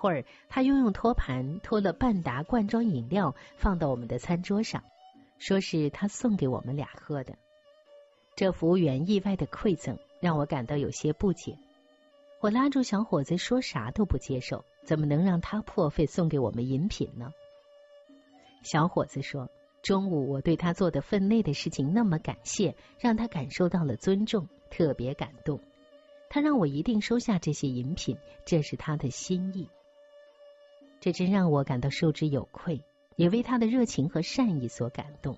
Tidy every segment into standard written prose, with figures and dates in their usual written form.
会儿，他又用托盘拖了半打罐装饮料放到我们的餐桌上，说是他送给我们俩喝的。这服务员意外的馈赠让我感到有些不解。我拉住小伙子说啥都不接受，怎么能让他破费送给我们饮品呢？小伙子说，中午我对他做的分内的事情那么感谢，让他感受到了尊重，特别感动。他让我一定收下这些饮品，这是他的心意。这真让我感到受之有愧，也为他的热情和善意所感动。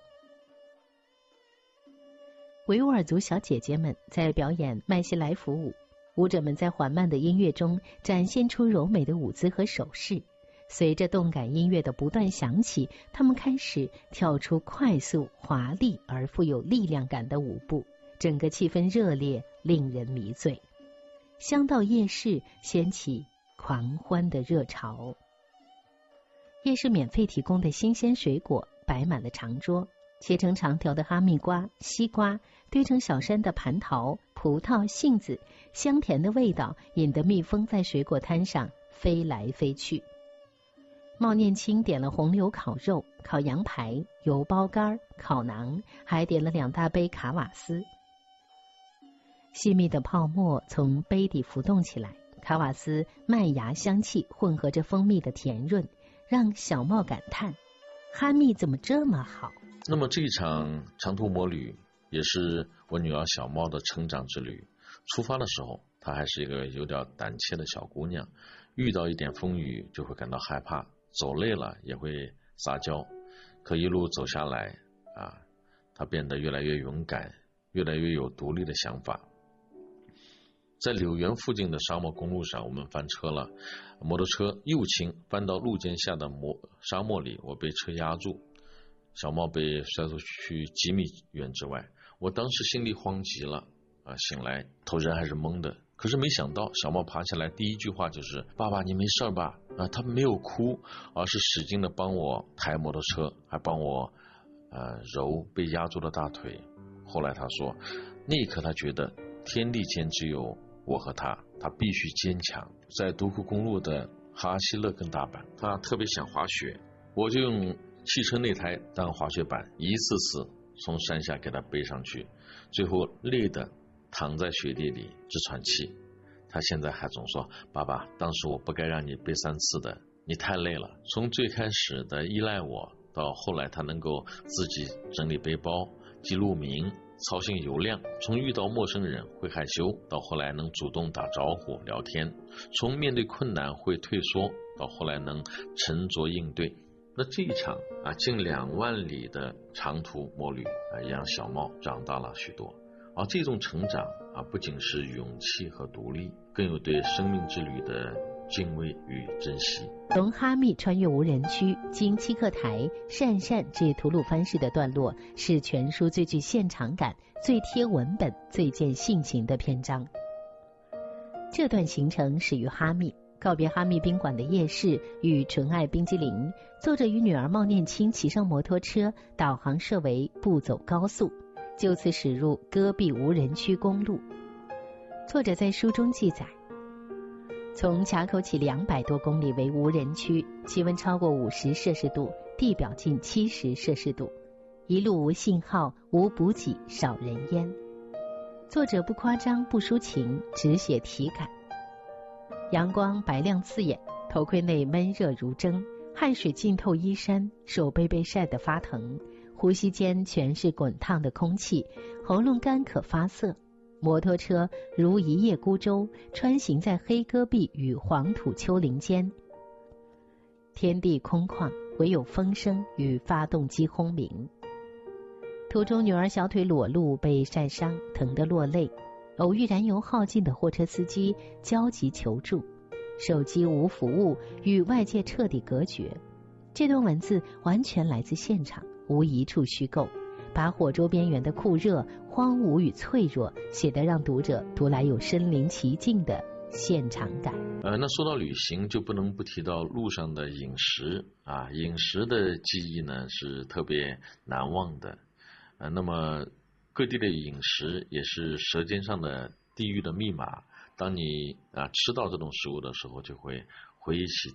维吾尔族小姐姐们在表演麦西来服舞，舞者们在缓慢的音乐中展现出柔美的舞姿和手势。随着动感音乐的不断响起，他们开始跳出快速、华丽而富有力量感的舞步，整个气氛热烈，令人迷醉。香道夜市掀起狂欢的热潮。夜市免费提供的新鲜水果摆满了长桌，切成长条的哈密瓜、西瓜，堆成小山的蟠桃、葡萄、杏子，香甜的味道引得蜜蜂在水果摊上飞来飞去。茂念青点了红柳烤肉、烤羊排、油包干、烤馕，还点了2大杯卡瓦斯。细密的泡沫从杯底浮动起来，卡瓦斯麦芽香气混合着蜂蜜的甜润，让小茂感叹：哈密怎么这么好？ 那么这一场长途摩旅也是我女儿小茂的成长之旅。出发的时候，她还是一个有点胆怯的小姑娘，遇到一点风雨就会感到害怕，走累了也会撒娇。可一路走下来她变得越来越勇敢，越来越有独立的想法。在柳园附近的沙漠公路上，我们翻车了，摩托车右倾翻到路肩下的沙漠里，我被车压住，小茂被摔出去几米远之外。我当时心里慌极了醒来头人还是懵的，可是没想到小茂爬起来第一句话就是爸爸你没事吧？他没有哭，而是使劲的帮我抬摩托车，还帮我揉被压住的大腿。后来他说那一刻他觉得天地间只有我和他必须坚强。在独库公路的哈希勒根大板，他特别想滑雪，我就用汽车那台当滑雪板，一次次从山下给他背上去，最后累得躺在雪地里直喘气。他现在还总说爸爸当时我不该让你背3次的，你太累了。从最开始的依赖我，到后来他能够自己整理背包、记路名、操心油量，从遇到陌生人会害羞，到后来能主动打招呼聊天，从面对困难会退缩，到后来能沉着应对。那这一场近2万里的长途摩旅也让小茂长大了许多。而这种成长不仅是勇气和独立，更有对生命之旅的敬畏与珍惜。 从哈密穿越无人区，经七克台、鄯善至吐鲁番市的段落，是全书最具现场感、最贴文本、最见性情的篇章。这段行程始于哈密，告别哈密宾馆的夜市与纯爱冰激凌，作者与女儿茂念青骑上摩托车，导航设为不走高速，就此驶入戈壁无人区公路。作者在书中记载，从卡口起200多公里为无人区，气温超过50摄氏度，地表近70摄氏度，一路无信号，无补给，少人烟。作者不夸张不抒情，只写体感。阳光白亮刺眼，头盔内闷热如蒸，汗水浸透衣衫，手背被晒得发疼，呼吸间全是滚烫的空气，喉咙干渴发涩。摩托车如一叶孤舟，穿行在黑戈壁与黄土丘陵间，天地空旷，唯有风声与发动机轰鸣。途中女儿小腿裸露，被晒伤，疼得落泪。偶遇燃油耗尽的货车司机，焦急求助，手机无服务，与外界彻底隔绝。这段文字完全来自现场，无一处虚构，把火周边缘的酷热、荒芜与脆弱写得让读者读来有身临其境的现场感。 那说到旅行，就不能不提到路上的饮食饮食的记忆呢是特别难忘的。那么各地的饮食也是舌尖上的地域的密码，当你吃到这种食物的时候，就会回忆起